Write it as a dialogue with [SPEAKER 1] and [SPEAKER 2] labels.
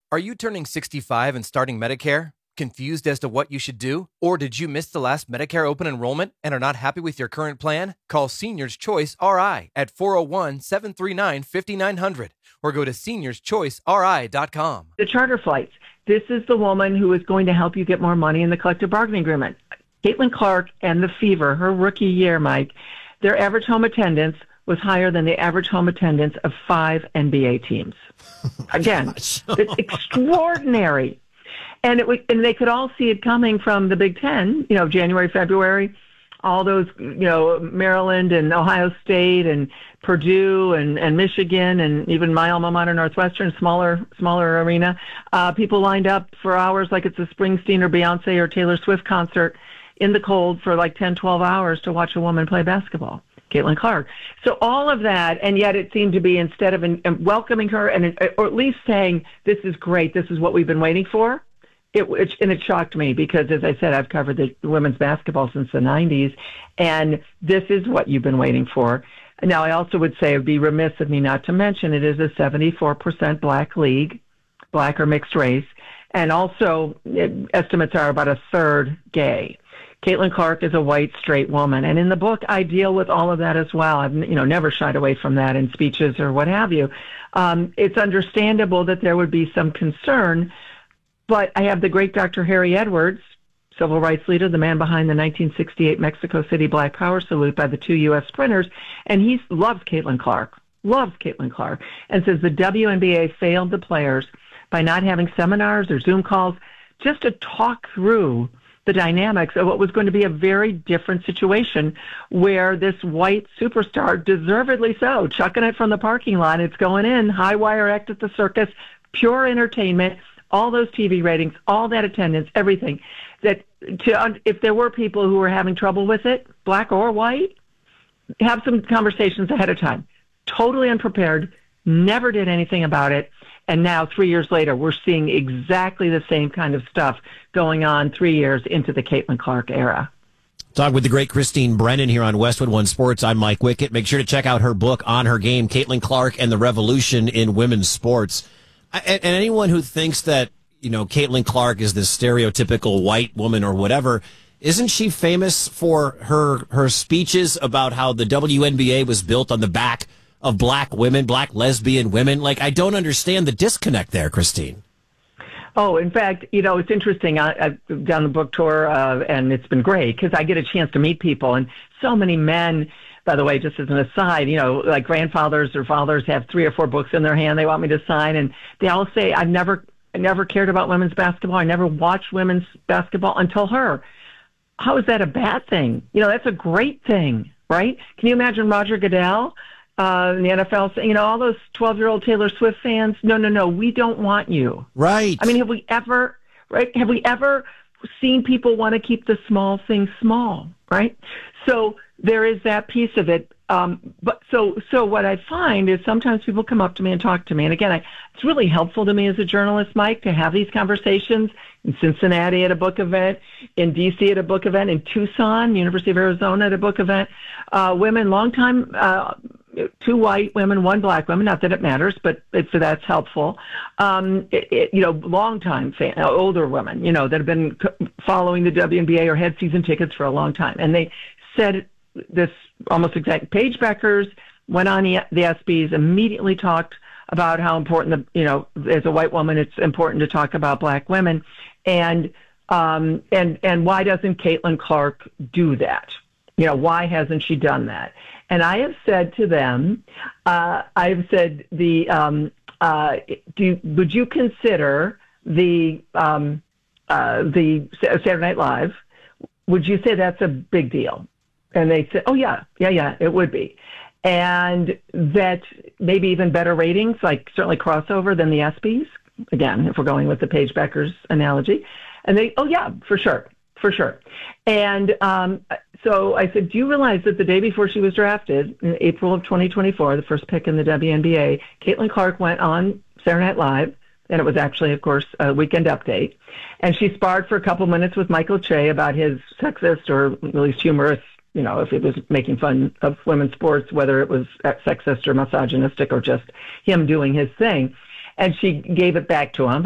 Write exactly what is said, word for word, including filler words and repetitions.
[SPEAKER 1] Are you turning sixty-five and starting Medicare? Confused as to what you should do? Or did you miss the last Medicare open enrollment and are not happy with your current plan? Call Seniors Choice R I at four oh one, seven three nine, five nine zero zero or go to seniors choice r i dot com.
[SPEAKER 2] The charter flights. This is the woman who is going to help you get more money in the collective bargaining agreement. Caitlin Clark and the Fever, her rookie year, Mike, their average home attendance was higher than the average home attendance of five N B A teams. Again, it's extraordinary. And it and they could all see it coming from the Big Ten, you know, January, February, all those, you know, Maryland and Ohio State and Purdue and, and Michigan and even my alma mater, Northwestern, smaller smaller arena. Uh, people lined up for hours like it's a Springsteen or Beyonce or Taylor Swift concert in the cold for like ten, twelve hours to watch a woman play basketball. Caitlin Clark. So all of that, and yet it seemed to be instead of in, in welcoming her and or at least saying, this is great, this is what we've been waiting for, it, it and it shocked me because, as I said, I've covered the women's basketball since the nineties, and this is what you've been waiting for. Now, I also would say it would be remiss of me not to mention it is a seventy-four percent black league, black or mixed race, and also it, estimates are about a third gay. Caitlin Clark is a white, straight woman. And in the book, I deal with all of that as well. I've you know never shied away from that in speeches or what have you. Um, it's understandable that there would be some concern, but I have the great Doctor Harry Edwards, civil rights leader, the man behind the nineteen sixty-eight Mexico City Black Power salute by the two U S sprinters, and he loves Caitlin Clark, loves Caitlin Clark, and says the W N B A failed the players by not having seminars or Zoom calls just to talk through the dynamics of what was going to be a very different situation where this white superstar, deservedly so, chucking it from the parking lot, it's going in, high wire act at the circus, pure entertainment, all those T V ratings, all that attendance, everything. That to, if there were people who were having trouble with it, black or white, have some conversations ahead of time. Totally unprepared, never did anything about it. And now, three years later, we're seeing exactly the same kind of stuff going on three years into the Caitlin Clark era.
[SPEAKER 3] Talk with the great Christine Brennan here on Westwood One Sports. I'm Mike Wickett. Make sure to check out her book, On Her Game, Caitlin Clark and the Revolution in Women's Sports. And anyone who thinks that, you know, Caitlin Clark is this stereotypical white woman or whatever, isn't she famous for her her speeches about how the W N B A was built on the back of black women, black lesbian women? Like, I don't understand the disconnect there, Christine.
[SPEAKER 2] Oh, in fact, you know, it's interesting. I, I've done the book tour, uh, and it's been great because I get a chance to meet people. And so many men, by the way, just as an aside, you know, like grandfathers or fathers have three or four books in their hand they want me to sign. And they all say, I've never, I never cared about women's basketball. I never watched women's basketball until her. How is that a bad thing? You know, that's a great thing, right? Can you imagine Roger Goodell? Uh, in the N F L, you know, all those twelve-year-old Taylor Swift fans, no, no, no, we don't want you.
[SPEAKER 3] Right.
[SPEAKER 2] I mean, have we ever, right, have we ever seen people want to keep the small things small, right? So there is that piece of it. Um, but so, so what I find is sometimes people come up to me and talk to me. And again, I, it's really helpful to me as a journalist, Mike, to have these conversations in Cincinnati at a book event, in D C at a book event, in Tucson, University of Arizona at a book event. Uh, women, longtime, uh, two white women, one black woman, not that it matters, but if that's helpful. Um, it, it, you know, longtime fan, older women, you know, that have been following the W N B A or had season tickets for a long time. And they said this almost exact. Paige Beckers went on the ESPYs, immediately talked about how important, the, you know, as a white woman, it's important to talk about black women. And, um, and, and why doesn't Caitlin Clark do that? You know, why hasn't she done that? And I have said to them, uh, I've said, the um, uh, do, would you consider the um, uh, the Saturday Night Live? Would you say that's a big deal? And they said, oh yeah, yeah, yeah, it would be, and that maybe even better ratings, like certainly crossover than the ESPYs. Again, if we're going with the Paige Beckers analogy, and they, oh yeah, for sure, for sure, and. Um, So I said, do you realize that the day before she was drafted, in April of twenty twenty-four, the first pick in the W N B A, Caitlin Clark went on Saturday Night Live, and it was actually, of course, a Weekend Update, and she sparred for a couple minutes with Michael Che about his sexist or at least humorous, you know, if it was making fun of women's sports, whether it was sexist or misogynistic or just him doing his thing. And she gave it back to him.